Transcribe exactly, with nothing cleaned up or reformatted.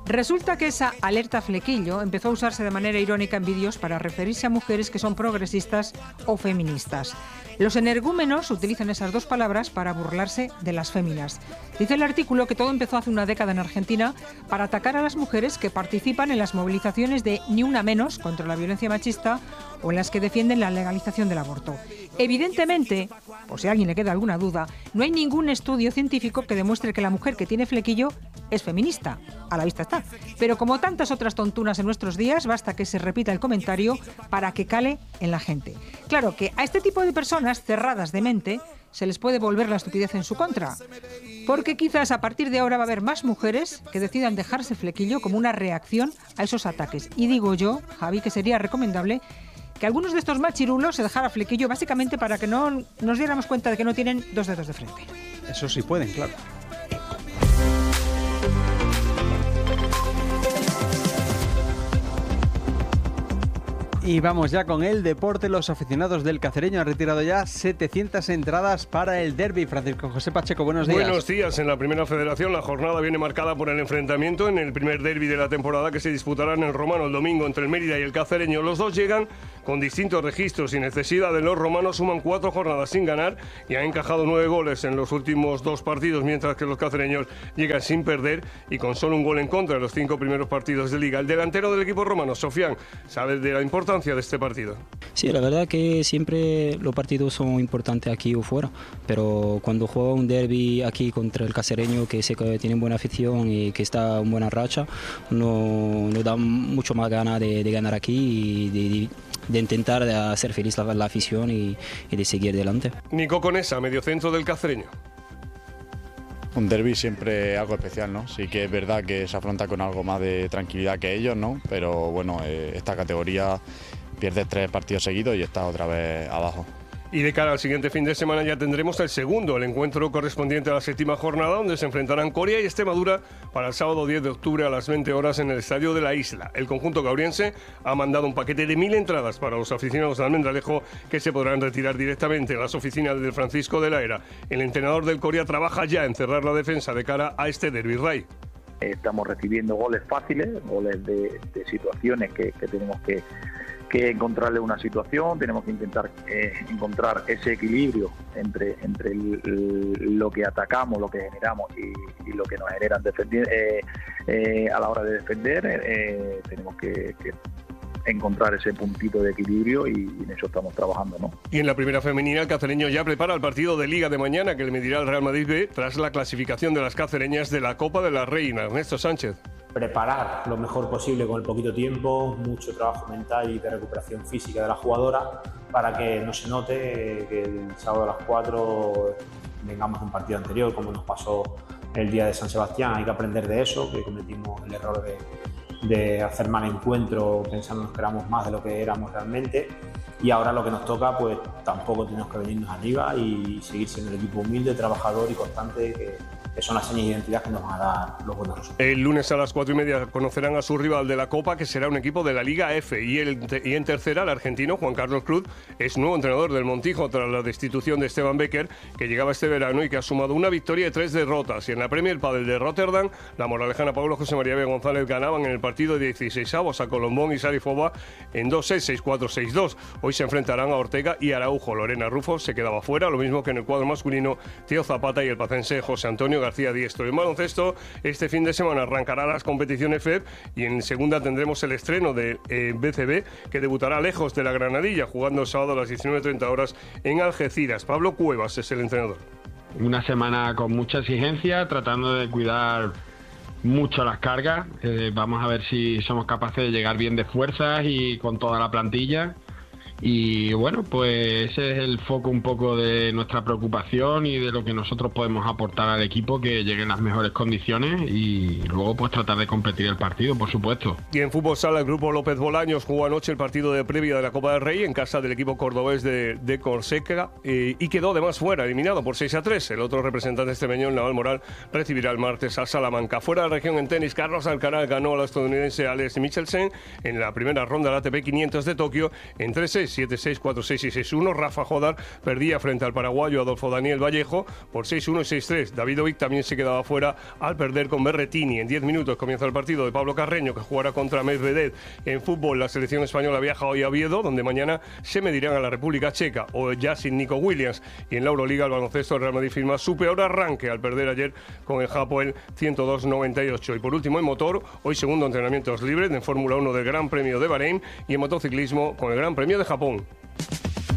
Resulta que esa alerta flequillo empezó a usarse de manera irónica en vídeos para referirse a mujeres que son progresistas o feministas. Los energúmenos utilizan esas dos palabras para burlarse de las féminas. Dice el artículo que todo empezó hace una década en Argentina para atacar a las mujeres que participan en las movilizaciones de Ni Una Menos contra la violencia machista o en las que defienden la legalización del aborto. Evidentemente, por si a alguien le queda alguna duda, no hay ningún estudio científico que demuestre que la mujer que tiene flequillo es feminista. A la vista está. Pero como tantas otras tontunas en nuestros días, basta que se repita el comentario para que cale en la gente. Claro que a este tipo de personas cerradas de mente se les puede volver la estupidez en su contra. Porque quizás a partir de ahora va a haber más mujeres que decidan dejarse flequillo como una reacción a esos ataques. Y digo yo, Javi, que sería recomendable que algunos de estos machirulos se dejara flequillo básicamente para que no nos diéramos cuenta de que no tienen dos dedos de frente. Eso sí pueden, claro. Y vamos ya con el deporte. Los aficionados del Cacereño han retirado ya setecientas entradas para el derbi. Francisco José Pacheco, buenos días. Buenos días. En la Primera Federación la jornada viene marcada por el enfrentamiento en el primer derbi de la temporada que se disputará en el Romano el domingo entre el Mérida y el Cacereño. Los dos llegan con distintos registros y necesidad de los romanos. Suman cuatro jornadas sin ganar y han encajado nueve goles en los últimos dos partidos, mientras que los cacereños llegan sin perder y con solo un gol en contra en los cinco primeros partidos de Liga. El delantero del equipo romano, Sofian, sabe de la importancia de este partido. Sí, la verdad que siempre los partidos son importantes aquí o fuera, pero cuando juega un derbi aquí contra el Cacereño, que sé que tiene buena afición y que está en buena racha, nos no da mucho más ganas de, de ganar aquí y de, de, de intentar hacer feliz la, la afición y, y de seguir adelante. Nico Conesa, mediocentro del Cacereño. Un derbi siempre algo especial, ¿no? Sí que es verdad que se afronta con algo más de tranquilidad que ellos, ¿no? Pero bueno, eh, esta categoría pierde tres partidos seguidos y está otra vez abajo. Y de cara al siguiente fin de semana ya tendremos el segundo, el encuentro correspondiente a la séptima jornada, donde se enfrentarán Coria y Extremadura para el sábado diez de octubre a las veinte horas en el Estadio de la Isla. El conjunto cauriense ha mandado un paquete de mil entradas para los aficionados de Almendralejo que se podrán retirar directamente en las oficinas de Francisco de la Era. El entrenador del Coria trabaja ya en cerrar la defensa de cara a este derbi. Ray. Estamos recibiendo goles fáciles, goles de, de situaciones que, que tenemos que que encontrarle una situación, tenemos que intentar eh, encontrar ese equilibrio entre, entre el, el, lo que atacamos, lo que generamos y, y lo que nos generan defender, eh, eh, a la hora de defender. Eh, tenemos que, que encontrar ese puntito de equilibrio y, y en eso estamos trabajando, ¿no? Y en la primera femenina, el cacereño ya prepara el partido de Liga de mañana que le medirá el Real Madrid B tras la clasificación de las cacereñas de la Copa de la Reina. Ernesto Sánchez. Preparar lo mejor posible con el poquito tiempo, mucho trabajo mental y de recuperación física de la jugadora para que no se note que el sábado a las cuatro vengamos de un partido anterior como nos pasó el día de San Sebastián. Hay que aprender de eso, que cometimos el error de, de hacer mal encuentro pensando que éramos más de lo que éramos realmente, y ahora lo que nos toca, pues tampoco tenemos que venirnos arriba y seguir siendo el equipo humilde, trabajador y constante que que son las señas de identidad que nos van a dar los buenos resultados. El lunes a las cuatro y media conocerán a su rival de la Copa, que será un equipo de la Liga F. Y, el, y en tercera, el argentino Juan Carlos Cruz es nuevo entrenador del Montijo tras la destitución de Esteban Becker, que llegaba este verano y que ha sumado una victoria y tres derrotas. Y en la Premier Padel de Rotterdam, la moralejana Pablo José María B. González ganaban en el partido de dieciseisavos a Colombón y Sarifova en dos seis, seis cuatro, seis dos. Hoy se enfrentarán a Ortega y Araujo. Lorena Rufo se quedaba fuera, lo mismo que en el cuadro masculino Tío Zapata y el pacense José Antonio García Diestro. En baloncesto, este fin de semana arrancará las competiciones F E P y en segunda tendremos el estreno de eh, B C B, que debutará lejos de la Granadilla, jugando el sábado a las diecinueve treinta horas en Algeciras. Pablo Cuevas es el entrenador. Una semana con mucha exigencia, tratando de cuidar mucho las cargas. Eh, vamos a ver si somos capaces de llegar bien de fuerzas y con toda la plantilla. Y bueno, pues ese es el foco un poco de nuestra preocupación y de lo que nosotros podemos aportar al equipo, que llegue en las mejores condiciones y luego pues tratar de competir el partido, por supuesto. Y en fútbol sala, el grupo López Bolaños jugó anoche el partido de previa de la Copa del Rey en casa del equipo cordobés de, de Corseca eh, y quedó además fuera, eliminado por seis a tres. El otro representante extremeño, Naval Moral, recibirá el martes a Salamanca. Fuera de la región en tenis, Carlos Alcaraz ganó al estadounidense Alex Michelsen en la primera ronda de la A T P quinientos de Tokio en tres seis. tres, siete seis, cuatro seis y seis uno. Rafa Jodar perdía frente al paraguayo Adolfo Daniel Vallejo por seis uno y seis tres. Davidovic también se quedaba fuera al perder con Berrettini. En diez minutos comienza el partido de Pablo Carreño, que jugará contra Medvedev. En fútbol, la selección española viaja hoy a Oviedo, donde mañana se medirán a la República Checa, o ya sin Nico Williams. Y en la Euroliga, el baloncesto, el Real Madrid firma su peor arranque al perder ayer con el Hapoel ciento dos noventa y ocho. Y por último, en motor, hoy segundo entrenamientos libres en Fórmula uno del Gran Premio de Bahrein y en motociclismo con el Gran Premio de Japón.